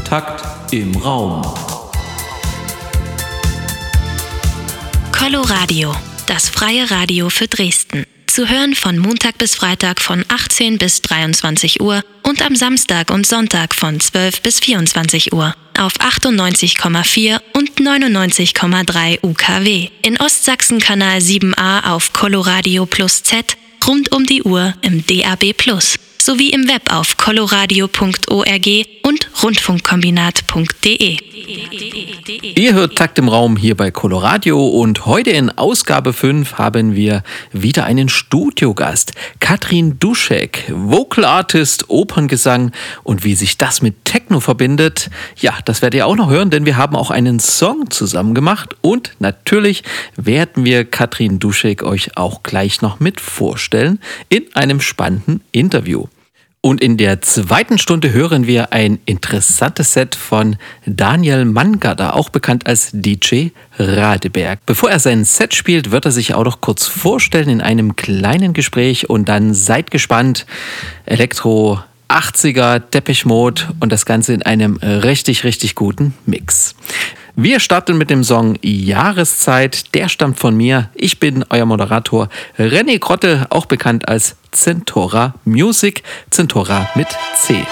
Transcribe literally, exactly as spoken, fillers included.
Takt im Raum. Coloradio, das freie Radio für Dresden. Zu hören von Montag bis Freitag von achtzehn bis dreiundzwanzig Uhr und am Samstag und Sonntag von zwölf bis vierundzwanzig Uhr auf achtundneunzig Komma vier und neunundneunzig Komma drei U K W. In Ostsachsen Kanal sieben a auf Coloradio Plus Z, rund um die Uhr im D A B Plus, sowie im Web auf coloradio punkt org und rundfunkkombinat punkt de. Ihr hört Takt im Raum hier bei Coloradio und heute in Ausgabe fünf haben wir wieder einen Studiogast. Katrin Duschek, Vocal Artist, Operngesang, und wie sich das mit Techno verbindet, ja, das werdet ihr auch noch hören, denn wir haben auch einen Song zusammen gemacht und natürlich werden wir Katrin Duschek euch auch gleich noch mit vorstellen in einem spannenden Interview. Und in der zweiten Stunde hören wir ein interessantes Set von Daniel Mangada, auch bekannt als D J Radeberg. Bevor er sein Set spielt, wird er sich auch noch kurz vorstellen in einem kleinen Gespräch und dann seid gespannt. Elektro, achtziger, Depeche Mode und das Ganze in einem richtig, richtig guten Mix. Wir starten mit dem Song Jahreszeit, der stammt von mir. Ich bin euer Moderator René Grotte, auch bekannt als Zentora Music, Zentora mit C.